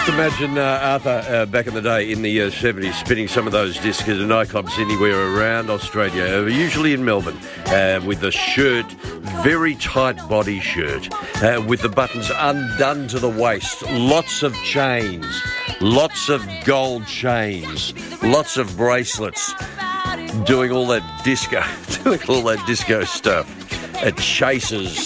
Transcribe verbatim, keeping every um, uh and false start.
Just imagine uh, Arthur uh, back in the day in the uh, seventies spinning some of those discs at nightclubs anywhere around Australia, uh, usually in Melbourne, uh, with a shirt, very tight body shirt, uh, with the buttons undone to the waist, lots of chains, lots of gold chains, lots of bracelets, doing all that disco, doing all that disco stuff at Chase's